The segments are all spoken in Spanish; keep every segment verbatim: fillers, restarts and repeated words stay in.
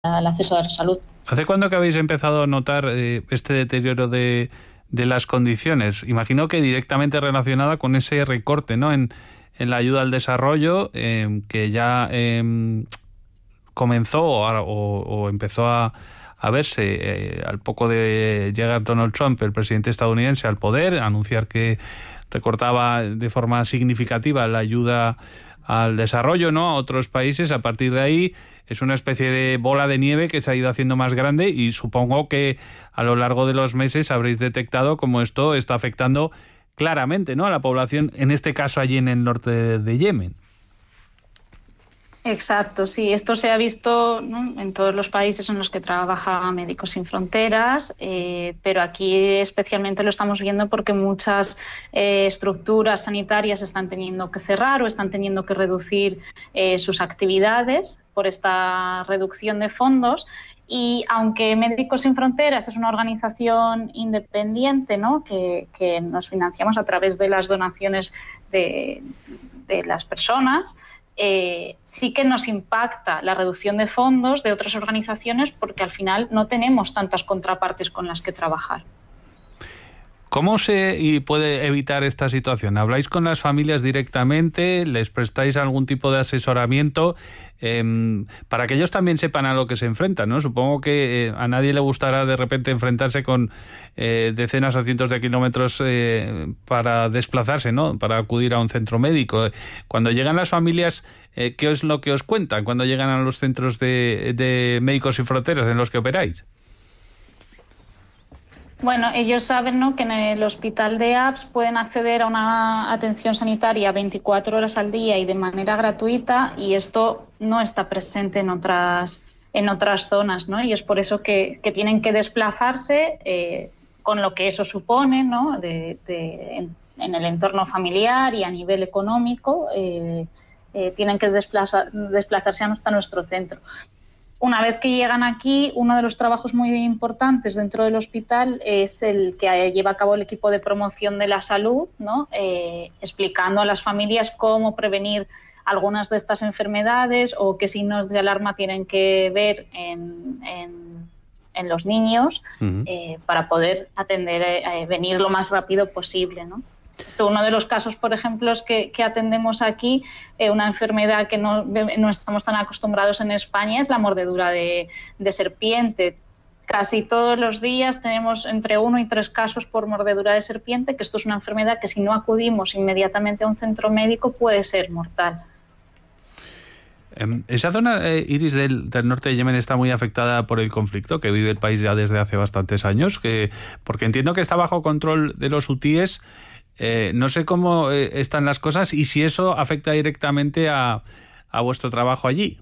al acceso a la salud. ¿Hace cuándo que habéis empezado a notar eh, este deterioro de, de las condiciones? Imagino que directamente relacionada con ese recorte, ¿no?, en, en la ayuda al desarrollo, eh, que ya eh, comenzó o, o, o empezó a, a verse eh, al poco de llegar Donald Trump, el presidente estadounidense, al poder, anunciar que recortaba de forma significativa la ayuda al desarrollo, ¿no?, a otros países. A partir de ahí es una especie de bola de nieve que se ha ido haciendo más grande, y supongo que a lo largo de los meses habréis detectado cómo esto está afectando claramente, ¿no?, a la población, en este caso allí en el norte de, de Yemen. Exacto, sí, esto se ha visto, ¿no?, en todos los países en los que trabaja Médicos Sin Fronteras, eh, pero aquí especialmente lo estamos viendo porque muchas eh, estructuras sanitarias están teniendo que cerrar o están teniendo que reducir eh, sus actividades por esta reducción de fondos. Y aunque Médicos Sin Fronteras es una organización independiente, ¿no?, que, que nos financiamos a través de las donaciones de, de las personas, Eh, sí que nos impacta la reducción de fondos de otras organizaciones, porque al final no tenemos tantas contrapartes con las que trabajar. ¿Cómo se y puede evitar esta situación? ¿Habláis con las familias directamente? ¿Les prestáis algún tipo de asesoramiento eh, para que ellos también sepan a lo que se enfrentan, ¿no? Supongo que eh, a nadie le gustará de repente enfrentarse con eh, decenas o cientos de kilómetros eh, para desplazarse, ¿no?, para acudir a un centro médico. Cuando llegan las familias, eh, ¿qué es lo que os cuentan cuando llegan a los centros de, de Médicos Sin Fronteras en los que operáis? Bueno, ellos saben, ¿no?, que en el hospital de A P S pueden acceder a una atención sanitaria veinticuatro horas al día y de manera gratuita, y esto no está presente en otras, en otras zonas, ¿no? Y es por eso que, que tienen que desplazarse eh, con lo que eso supone, ¿no?, de, de, en, en el entorno familiar y a nivel económico, eh, eh, tienen que desplazar, desplazarse hasta nuestro centro. Una vez que llegan aquí, uno de los trabajos muy importantes dentro del hospital es el que lleva a cabo el equipo de promoción de la salud, ¿no?, eh, explicando a las familias cómo prevenir algunas de estas enfermedades o qué signos de alarma tienen que ver en, en, en los niños, uh-huh. eh, para poder atender, eh, venir lo más rápido posible, ¿no? Esto, uno de los casos, por ejemplo, es que, que atendemos aquí, eh, una enfermedad que no, no estamos tan acostumbrados en España, es la mordedura de, de serpiente. Casi todos los días tenemos entre uno y tres casos por mordedura de serpiente, que esto es una enfermedad que si no acudimos inmediatamente a un centro médico puede ser mortal. Esa zona, eh, Iris, del, del norte de Yemen está muy afectada por el conflicto que vive el país ya desde hace bastantes años, que, porque entiendo que está bajo control de los hutíes. Eh, no sé cómo eh, están las cosas y si eso afecta directamente a, a vuestro trabajo allí.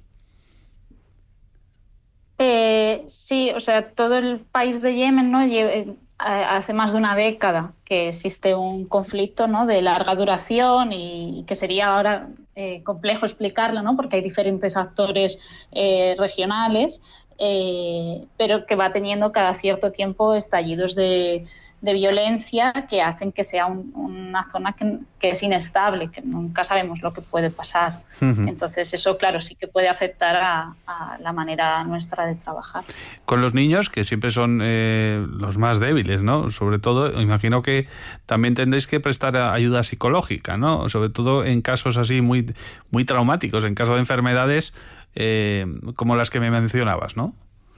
Eh, sí, o sea, todo el país de Yemen, ¿no?, Lle- hace más de una década que existe un conflicto, ¿no?, de larga duración y, y que sería ahora eh, complejo explicarlo, ¿no?, porque hay diferentes actores eh, regionales, eh, pero que va teniendo cada cierto tiempo estallidos de de violencia que hacen que sea un, una zona que, que es inestable, que nunca sabemos lo que puede pasar. Uh-huh. Entonces eso, claro, sí que puede afectar a, a la manera nuestra de trabajar. Con los niños, que siempre son eh, los más débiles, ¿no? Sobre todo, imagino que también tendréis que prestar ayuda psicológica, ¿no? Sobre todo en casos así muy, muy traumáticos, en caso de enfermedades eh, como las que me mencionabas, ¿no?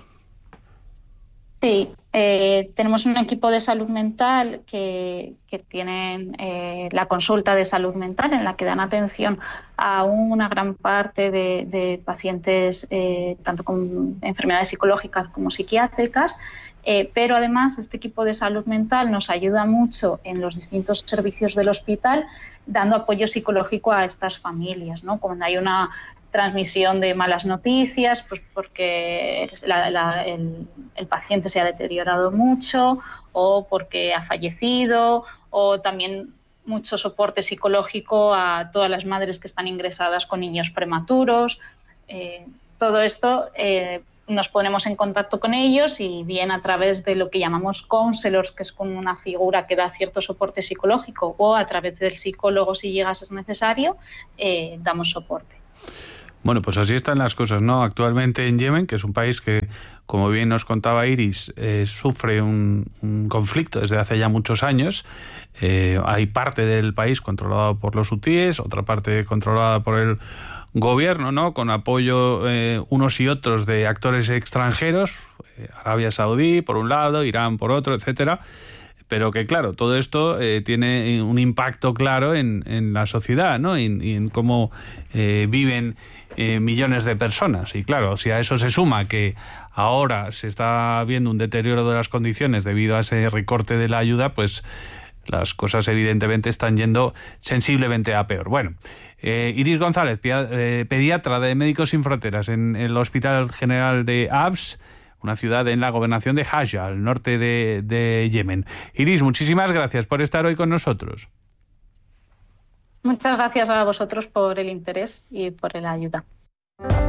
Sí, eh, tenemos un equipo de salud mental que, que tienen eh, la consulta de salud mental, en la que dan atención a una gran parte de, de pacientes, eh, tanto con enfermedades psicológicas como psiquiátricas, eh, pero además este equipo de salud mental nos ayuda mucho en los distintos servicios del hospital, dando apoyo psicológico a estas familias, ¿no? Cuando hay una transmisión de malas noticias, pues porque la, la, el, el paciente se ha deteriorado mucho o porque ha fallecido, o también mucho soporte psicológico a todas las madres que están ingresadas con niños prematuros. Eh, todo esto eh, nos ponemos en contacto con ellos, y bien a través de lo que llamamos counselors, que es como una figura que da cierto soporte psicológico, o a través del psicólogo si llega a ser necesario, eh, damos soporte. Bueno, pues así están las cosas, ¿no? Actualmente en Yemen, que es un país que, como bien nos contaba Iris, eh, sufre un, un conflicto desde hace ya muchos años. Eh, hay parte del país controlado por los hutíes, otra parte controlada por el gobierno, ¿no? Con apoyo eh, unos y otros de actores extranjeros, eh, Arabia Saudí por un lado, Irán por otro, etcétera. Pero que, claro, todo esto eh, tiene un impacto claro en, en la sociedad, ¿no? Y, y en cómo eh, viven eh, millones de personas. Y claro, si a eso se suma que ahora se está viendo un deterioro de las condiciones debido a ese recorte de la ayuda, pues las cosas evidentemente están yendo sensiblemente a peor. Bueno, eh, Iris González, pediatra de Médicos Sin Fronteras en el Hospital General de Abs, una ciudad en la gobernación de Hajj, al norte de, de Yemen. Iris, muchísimas gracias por estar hoy con nosotros. Muchas gracias a vosotros por el interés y por la ayuda.